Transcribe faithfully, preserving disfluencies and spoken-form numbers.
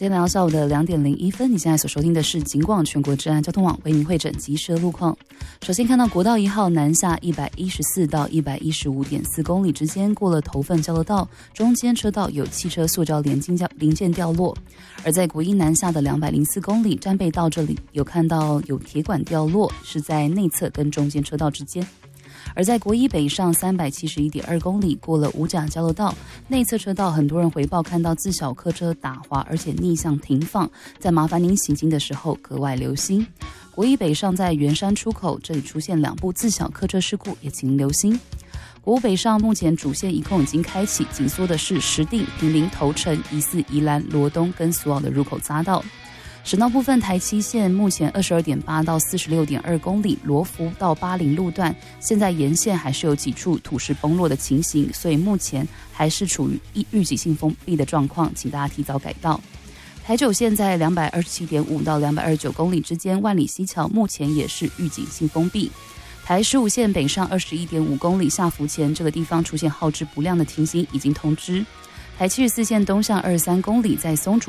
时间来到下午的两点零一分，你现在所收听的是警广全国治安交通网为您会诊及时路况。首先看到国道一号南下一百一十四到一百一十五点四公里之间，过了头份交流道，中间车道有汽车塑胶连零件掉落。而在国一南下的两百零四公里战备道这里，有看到有铁管掉落，是在内侧跟中间车道之间。而在国一北上三百七十一点二公里，过了五甲交流道内侧车道，很多人回报看到自小客车打滑，而且逆向停放，在麻烦您行经的时候格外留心。国一北上在圆山出口，这里出现两部自小客车事故，也请您留心。国五北上目前主线一控已经开启，紧缩的是石碇、坪林、头城、疑似宜兰、罗东跟苏澳的入口匝道。省道部分，台七线目前二十二点八到四十六点二公里，罗浮到巴陵路段，现在沿线还是有几处土石崩落的情形，所以目前还是处于预警性封闭的状况，请大家提早改道。台九线在两百二十七点五到两百二十九公里之间，万里溪桥目前也是预警性封闭。台十五线北上二十一点五公里，下福前这个地方出现耗质不亮的情形，已经通知。台七十四线东向二十三公里，在松竹